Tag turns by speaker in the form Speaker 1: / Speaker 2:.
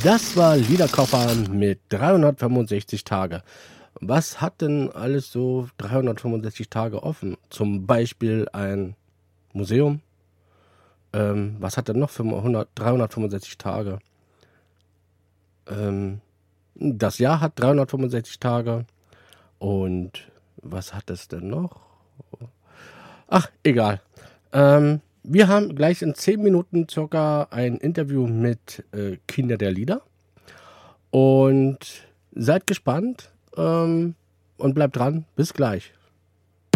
Speaker 1: Das war Liederkoffer mit 365 Tage. Was hat denn alles so 365 Tage offen? Zum Beispiel ein Museum. Was hat denn noch für 365 Tage? Das Jahr hat 365 Tage. Und was hat es denn noch? Ach, egal. Wir haben gleich in 10 Minuten circa ein Interview mit Kinder der Lieder. Und seid gespannt und bleibt dran. Bis gleich.